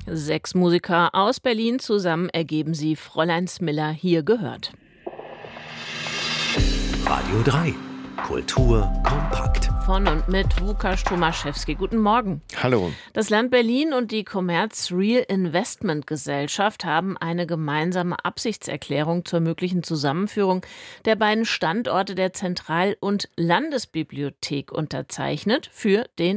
6 Musiker aus Berlin zusammen ergeben sie Fräulein Smiller, hier gehört. Radio 3. Kultur kompakt. Von und mit Łukasz Tomaszewski. Guten Morgen. Hallo. Das Land Berlin und die Commerz Real Investment Gesellschaft haben eine gemeinsame Absichtserklärung zur möglichen Zusammenführung der beiden Standorte der Zentral- und Landesbibliothek unterzeichnet für den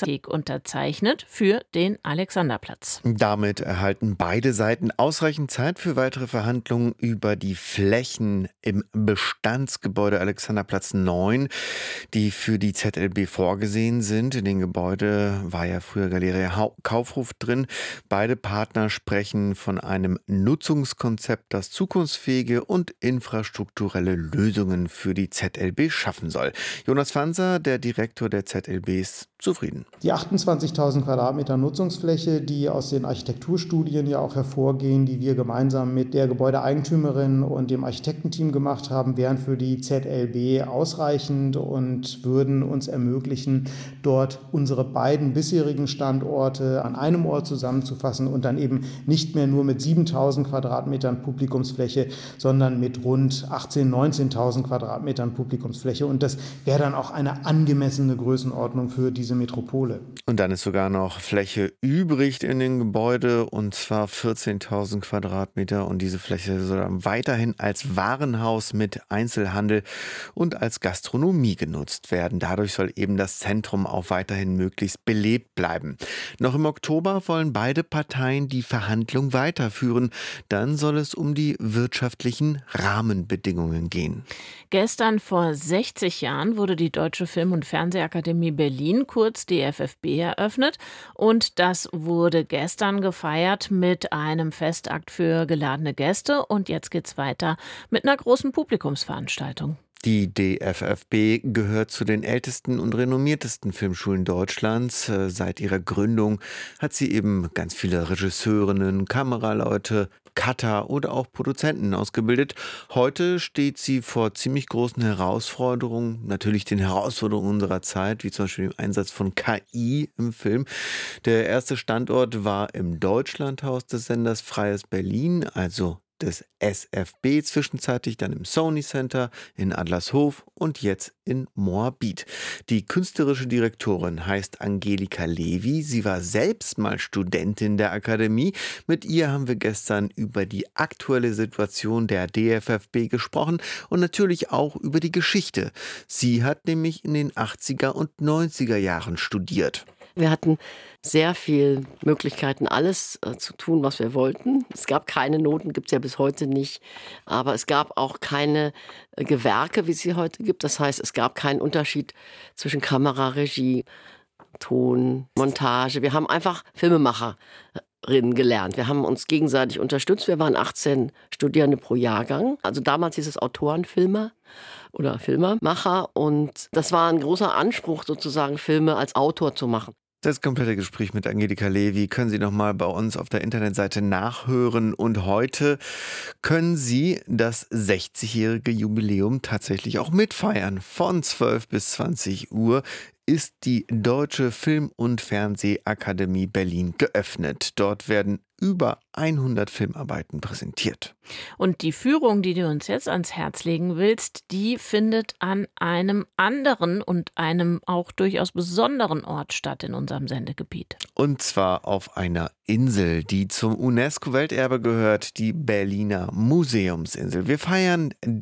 Alexanderplatz. Damit erhalten beide Seiten ausreichend Zeit für weitere Verhandlungen über die Flächen im Bestandsgebäude Alexanderplatz 9, die für die ZLB vorgesehen sind. In dem Gebäude war ja früher Galeria Kaufhof drin. Beide Partner sprechen von einem Nutzungskonzept, das zukunftsfähige und infrastrukturelle Lösungen für die ZLB schaffen soll. Jonas Fanser, der Direktor der ZLB, ist zufrieden. Die 28.000 Quadratmeter Nutzungsfläche, die aus den Architekturstudien ja auch hervorgehen, die wir gemeinsam mit der Gebäudeeigentümerin und dem Architektenteam gemacht haben, wären für die ZLB ausreichend und würden uns ermöglichen, dort unsere beiden bisherigen Standorte an einem Ort zusammenzufassen und dann eben nicht mehr nur mit 7.000 Quadratmetern Publikumsfläche, sondern mit rund 18.000, 19.000 Quadratmetern Publikumsfläche. Und das wäre dann auch eine angemessene Größenordnung für diese Metropole. Und dann ist sogar noch Fläche übrig in dem Gebäude, und zwar 14.000 Quadratmeter. Und diese Fläche soll dann weiterhin als Warenhaus mit Einzelhandel und als Gastronomie genutzt werden. Dadurch soll eben das Zentrum auch weiterhin möglichst belebt bleiben. Noch im Oktober wollen beide Parteien die Verhandlung weiterführen. Dann soll es um die wirtschaftlichen Rahmenbedingungen gehen. Gestern vor 60 Jahren wurde die Deutsche Film- und Fernsehakademie Berlin, kurz DFFB, eröffnet. Und das wurde gestern gefeiert mit einem Festakt für geladene Gäste. Und jetzt geht's weiter mit einer großen Publikumsveranstaltung. Die DFFB gehört zu den ältesten und renommiertesten Filmschulen Deutschlands. Seit ihrer Gründung hat sie eben ganz viele Regisseurinnen, Kameraleute, Cutter oder auch Produzenten ausgebildet. Heute steht sie vor ziemlich großen Herausforderungen, natürlich den Herausforderungen unserer Zeit, wie zum Beispiel dem Einsatz von KI im Film. Der erste Standort war im Deutschlandhaus des Senders Freies Berlin, also des SFB, zwischenzeitlich dann im Sony Center in Adlershof und jetzt in Moabit. Die künstlerische Direktorin heißt Angelika Levi. Sie war selbst mal Studentin der Akademie. Mit ihr haben wir gestern über die aktuelle Situation der DFFB gesprochen und natürlich auch über die Geschichte. Sie hat nämlich in den 80er und 90er Jahren studiert. Wir hatten sehr viele Möglichkeiten, alles zu tun, was wir wollten. Es gab keine Noten, gibt es ja bis heute nicht. Aber es gab auch keine Gewerke, wie es sie heute gibt. Das heißt, es gab keinen Unterschied zwischen Kamera, Regie, Ton, Montage. Wir haben einfach Filmemacherinnen gelernt. Wir haben uns gegenseitig unterstützt. Wir waren 18 Studierende pro Jahrgang. Also damals hieß es Autorenfilmer oder Filmemacher. Und das war ein großer Anspruch, sozusagen Filme als Autor zu machen. Das komplette Gespräch mit Angelika Levi können Sie nochmal bei uns auf der Internetseite nachhören. Und heute können Sie das 60-jährige Jubiläum tatsächlich auch mitfeiern. Von 12 bis 20 Uhr ist die Deutsche Film- und Fernsehakademie Berlin geöffnet. Dort werden über 100 Filmarbeiten präsentiert. Und die Führung, die du uns jetzt ans Herz legen willst, die findet an einem anderen und einem auch durchaus besonderen Ort statt in unserem Sendegebiet. Und zwar auf einer Insel, die zum UNESCO-Welterbe gehört, die Berliner Museumsinsel. Wir feiern